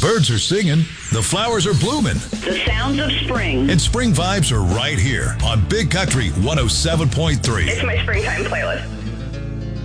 birds are singing, the flowers are blooming, The sounds of spring. and spring vibes are right here on Big Country 107.3. It's my springtime playlist.